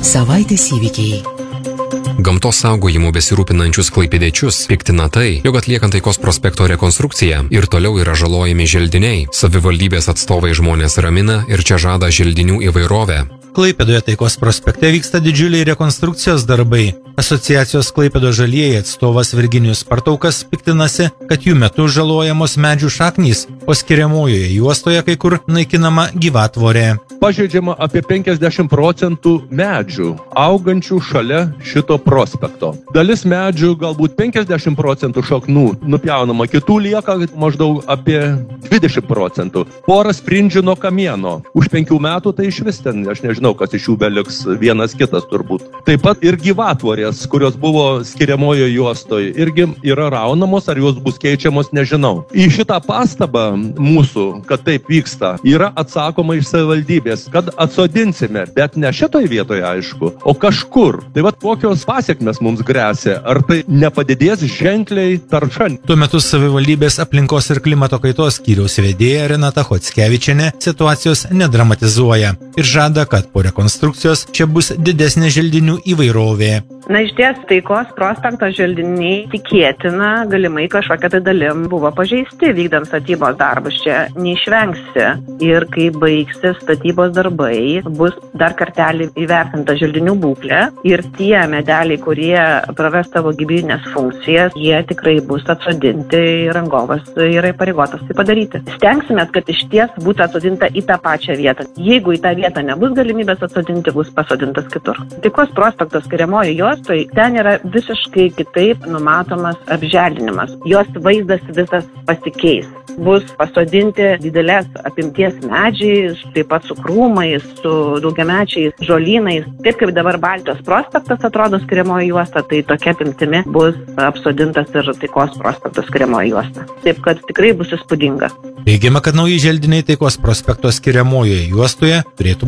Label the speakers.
Speaker 1: Savaitės įvykiai.
Speaker 2: Gamtos saugojimu besirūpinančius klaipėdiečius piktina tai, jog atliekant Taikos prospekto rekonstrukciją ir toliau yra žalojami želdiniai. Savivaldybės atstovai žmonės ramina ir čia žada želdinių įvairovę.
Speaker 3: Klaipėdoje Taikos prospekte vyksta didžiuliai rekonstrukcijos darbai. Asociacijos Klaipėdo žalieji atstovas Virginijus Partaukas piktinasi, kad jų metu žalojamos medžių šaknys, o skiriamojoje juostoje kai kur naikinama gyvatvorė.
Speaker 4: Pažeidžiama apie 50% medžių augančių šalia šito prospekto. Dalis medžių, galbūt 50% šaknų nupjaunama, kitų lieka maždaug apie 20%. Pora sprindžių nuo kamieno. Už 5 metų tai iš vis ten, aš nežinau, kas iš jų beliks, vienas kitas turbūt. Taip pat ir gyvatvorės, kurios buvo skiriamojo juostoje, irgi yra raunamos, ar jos bus keičiamos, nežinau. Į šitą pastabą mūsų, kad taip vyksta, yra atsakoma iš savivaldybės, kad atsodinsime, bet ne šitoje vietoje, aišku, o kažkur. Tai vat kokios pasiekmes mums gresia, ar tai nepadidės ženkliai tarša.
Speaker 3: Tuo metu savivaldybės aplinkos ir klimato kaitos skyriaus vedėja Renata Chockevičienė situacijos nedramatizuoja ir žada, kad po rekonstrukcijos čia bus didesnė želdinių įvairovė.
Speaker 5: Na, išties Taikos prospekto želdiniai tikėtina, galimai kažkokia tai dalim buvo pažeisti vykdant statybos darbus, čia neišvengsi. Ir kai baigsis statybos darbai, bus dar kartelį įvertinta želdinių būklė ir tie medeliai, kurie praras savo gyvybines funkcijas, jie tikrai bus atsodinti ir rangovas yra įpareigotas tai padaryti. Stengsime, kad išties būtų atsodinta į tą pačią vietą. Jeigu į tą vietą nebus galimybės atsodinti, bus pasodintas kitur. Taikos prospekto skiriamoji juostoj, ten yra visiškai kitaip numatomas apželdinimas. Jos vaizdas visas pasikeis. Bus pasodinti didelės apimties medžiai, taip pat su krūmais, su daugiamečiais žolynais. Taip kaip dabar Baltijos prospektas atrodo skiriamoji juosta, tai tokia apimtimi bus apsodintas ir Taikos prospekto skiriamoji juosta. Taip kad tikrai bus įspūdinga.
Speaker 3: Teigiama, kad nauji želdiniai Taikos prospekto skiriamojoje juostoje turėtų